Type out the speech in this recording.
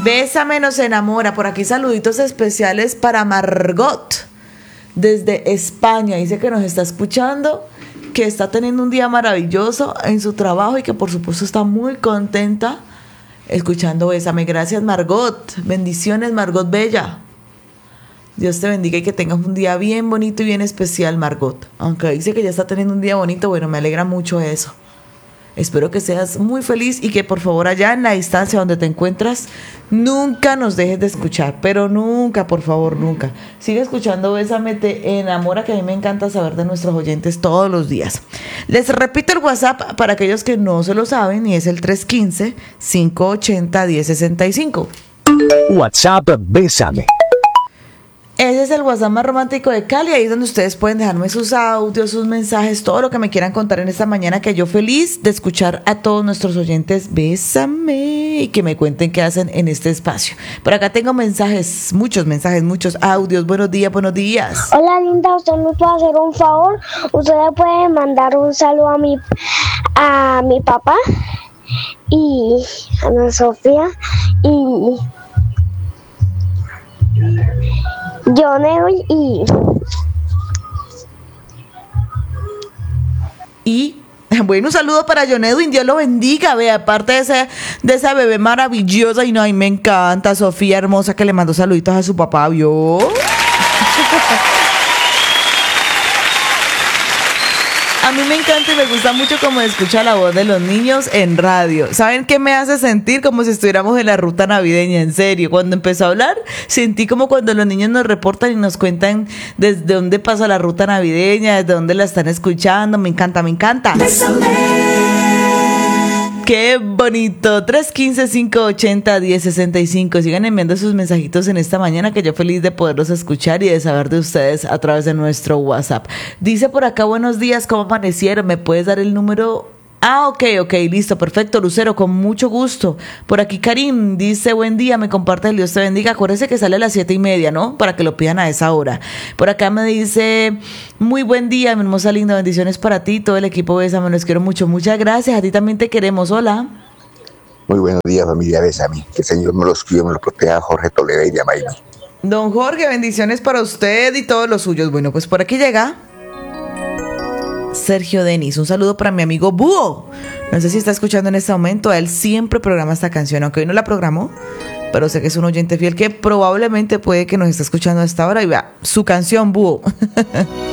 Bésame nos enamora. Por aquí saluditos especiales para Margot desde España. Dice que nos está escuchando, que está teniendo un día maravilloso en su trabajo y que por supuesto está muy contenta escuchando Bésame. Gracias, Margot. Bendiciones, Margot Bella. Dios te bendiga y que tengas un día bien bonito y bien especial, Margot. Aunque dice que ya está teniendo un día bonito, bueno, me alegra mucho eso. Espero que seas muy feliz y que por favor allá en la distancia donde te encuentras nunca nos dejes de escuchar, pero nunca, por favor, nunca. Sigue escuchando Bésame, te enamora, que a mí me encanta saber de nuestros oyentes todos los días. Les repito el WhatsApp para aquellos que no se lo saben y es el 315-580-1065. WhatsApp Bésame. Ese es el WhatsApp más romántico de Cali. Ahí es donde ustedes pueden dejarme sus audios, sus mensajes, todo lo que me quieran contar en esta mañana, que yo feliz de escuchar a todos nuestros oyentes. Bésame y que me cuenten qué hacen en este espacio. Por acá tengo mensajes, muchos audios. Buenos días, buenos días. Hola, linda, ¿usted me puede hacer un favor? ¿Usted le puede mandar un saludo a mi papá y a Ana Sofía y Joneo y bueno, un saludo para John Edwin, Dios lo bendiga, vea, aparte de esa bebé maravillosa, y no, ay, me encanta, Sofía hermosa, que le mandó saluditos a su papá, ¿vio? A mí me encanta y me gusta mucho cómo escucha la voz de los niños en radio. ¿Saben qué me hace sentir? Como si estuviéramos en la ruta navideña, en serio. Cuando empezó a hablar, sentí como cuando los niños nos reportan y nos cuentan desde dónde pasa la ruta navideña, desde dónde la están escuchando. Me encanta, me encanta. ¡Qué bonito! 315-580-1065. Sigan enviando sus mensajitos en esta mañana, que yo feliz de poderlos escuchar y de saber de ustedes a través de nuestro WhatsApp. Dice por acá, buenos días, ¿cómo amanecieron? ¿Me puedes dar el número? Ah, ok, listo, perfecto, Lucero, con mucho gusto. Por aquí Karim dice, buen día, me comparte el Dios te bendiga. Acuérdense que sale a las 7:30, ¿no? Para que lo pidan a esa hora. Por acá me dice, muy buen día, mi hermosa linda, bendiciones para ti, todo el equipo Bésame, los quiero mucho. Muchas gracias, a ti también te queremos, hola. Muy buenos días, familia Bésame. Que el Señor me los cuide, me los proteja, Jorge Toledo y Yamaimi. Don Jorge, bendiciones para usted y todos los suyos. Bueno, pues por aquí llega Sergio Denis, un saludo para mi amigo Búho. No sé si está escuchando en este momento, él siempre programa esta canción, aunque hoy no la programó, pero sé que es un oyente fiel que probablemente puede que nos esté escuchando a esta hora y vea, su canción Búho.